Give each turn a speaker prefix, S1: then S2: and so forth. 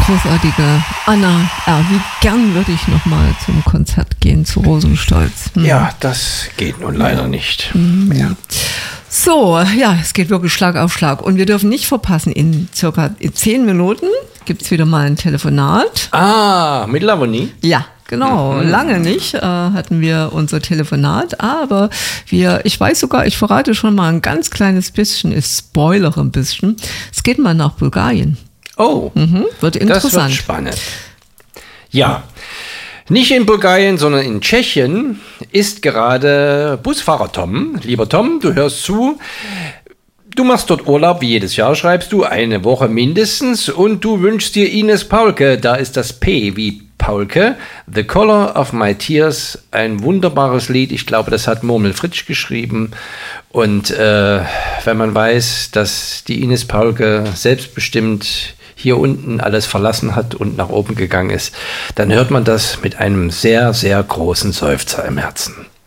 S1: großartige Anna R. Wie gern würde ich nochmal zum Konzert gehen zu Rosenstolz.
S2: Ja, das geht nun leider nicht mehr.
S1: So, ja, es geht wirklich Schlag auf Schlag. Und wir dürfen nicht verpassen, in circa 10 Minuten gibt es wieder mal ein Telefonat.
S2: Mit Lavoni?
S1: Ja, genau. Lange nicht hatten wir unser Telefonat, aber ich verrate schon mal ein ganz kleines bisschen, ich spoilere ein bisschen. Es geht mal nach Bulgarien.
S2: Oh,
S1: wird interessant.
S2: Das wird spannend. Ja, nicht in Bulgarien, sondern in Tschechien ist gerade Busfahrer Tom. Lieber Tom, du hörst zu. Du machst dort Urlaub, wie jedes Jahr schreibst du, eine Woche mindestens. Und du wünschst dir Ines Paulke, da ist das P wie Paulke. The Color of My Tears, ein wunderbares Lied. Ich glaube, das hat Murmel Fritsch geschrieben. Und wenn man weiß, dass die Ines Paulke selbstbestimmt hier unten alles verlassen hat und nach oben gegangen ist, dann hört man das mit einem sehr, sehr großen Seufzer im Herzen.